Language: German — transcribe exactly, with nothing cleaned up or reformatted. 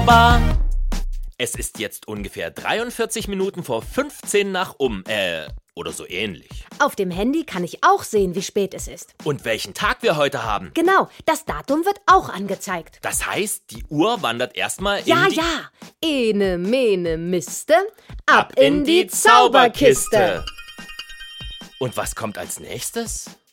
Papa! Es ist jetzt ungefähr dreiundvierzig Minuten vor fünfzehn nach um, äh, oder so ähnlich. Auf dem Handy kann ich auch sehen, wie spät es ist. Und welchen Tag wir heute haben. Genau, das Datum wird auch angezeigt. Das heißt, die Uhr wandert erstmal in Ja, die... ja. Ene, mene, miste. Ab in die Zauberkiste. Und was kommt als nächstes?